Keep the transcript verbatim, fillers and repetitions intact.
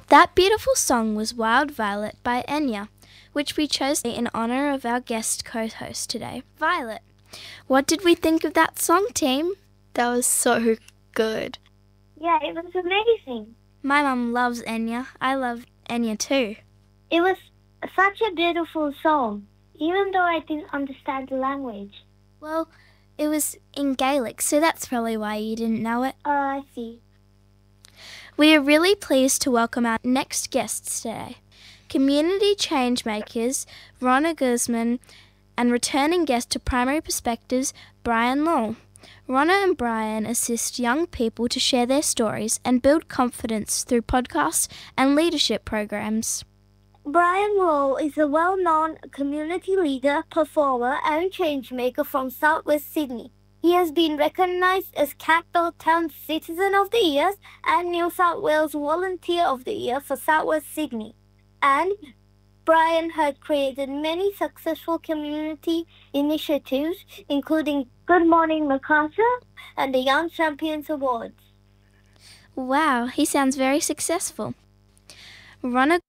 That beautiful song was Wild Violet by Enya, which we chose in honour of our guest co-host today, Violet. What did we think of that song, team? That was so good. Yeah, it was amazing. My mum loves Enya. I love Enya too. It was such a beautiful song, even though I didn't understand the language. Well, it was in Gaelic, so that's probably why you didn't know it. Oh, I see. We are really pleased to welcome our next guests today, community change makers Ronna Guzman and returning guest to Primary Perspectives, Brian Law. Ronna and Brian assist young people to share their stories and build confidence through podcasts and leadership programs. Brian Law is a well-known community leader, performer and changemaker from Southwest Sydney. He has been recognised as Capital Town Citizen of the Year and New South Wales Volunteer of the Year for Southwest Sydney. And Brian had created many successful community initiatives, including Good Morning Macarthur and the Young Champions Awards. Wow, he sounds very successful. Ronna